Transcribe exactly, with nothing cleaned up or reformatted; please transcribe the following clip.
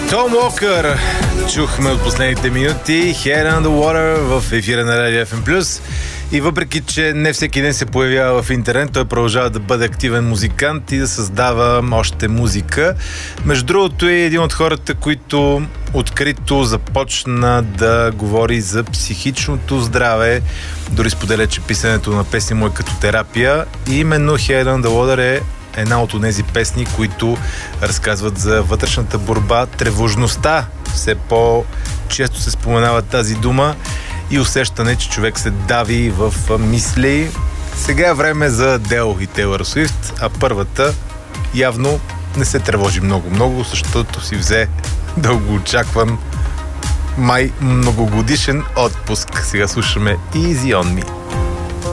Том Уокър чухме от последните минути. Head on the Water в ефира на Радио Еф Ем Плюс. И въпреки, че не всеки ден се появява в интернет, той продължава да бъде активен музикант и да създава още музика. Между другото е един от хората, които открито започна да говори за психичното здраве. Дори споделя, че писането на песни му е като терапия. И именно Head on the Water е една от тези песни, които разказват за вътрешната борба, тревожността. Все по-често се споменава тази дума и усещане, че човек се дави в мисли. Сега е време за Адел и Тейлър Суифт, а първата явно не се тревожи много-много, защото си взе дългоочакван май многогодишен отпуск. Сега слушаме Easy on Me.